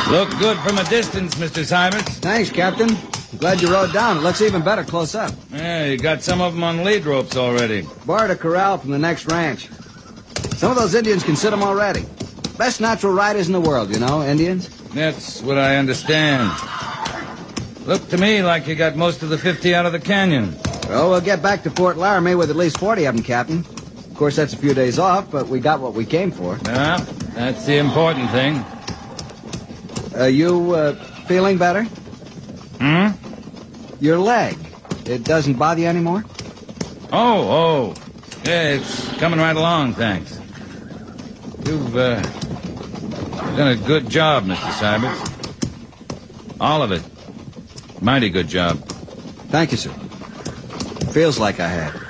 Look good from a distance, Mr. Sybert. Thanks, Captain. Glad you rode down. It looks even better close up. Yeah, you got some of them on lead ropes already. Borrowed a corral from the next ranch. Some of those Indians can sit them already. Best natural riders in the world, you know, Indians. That's what I understand. Looked to me like you got most of the 50 out of the canyon. Well, we'll get back to Fort Laramie with at least 40 of them, Captain. Of course, that's a few days off, but we got what we came for. Yeah, that's the important thing. You feeling better? Hmm? Your leg, it doesn't bother you anymore? Oh. Yeah, it's coming right along, thanks. You've done a good job, Mr. Sybert. All of it. Mighty good job. Thank you, sir. Feels like I had.